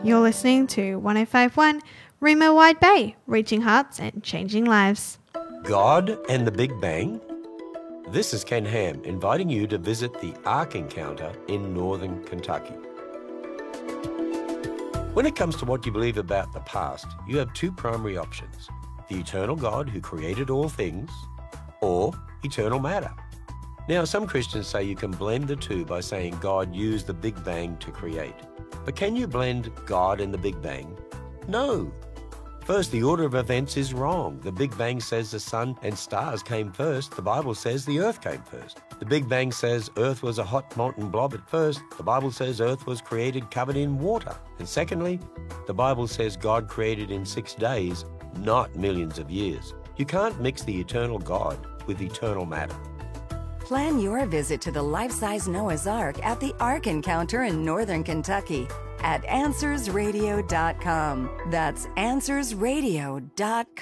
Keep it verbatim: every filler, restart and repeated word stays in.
You're listening to one oh five point one Remo Wide Bay, reaching hearts and changing lives. God and the Big Bang? This is Ken Ham inviting you to visit the Ark Encounter in northern Kentucky. When it comes to what you believe about the past, you have two primary options: the eternal God who created all things, or eternal matter. Now, some Christians say you can blend the two by saying God used the Big Bang to create. But can you blend God and the Big Bang? No. First, the order of events is wrong. The Big Bang says the sun and stars came first. The Bible says the earth came first. The Big Bang says earth was a hot molten blob at first. The Bible says earth was created covered in water. And secondly, the Bible says God created in six days, not millions of years. You can't mix the eternal God with eternal matter. Plan your visit to the life-size Noah's Ark at the Ark Encounter in northern Kentucky at answers radio dot com. That's answers radio dot com.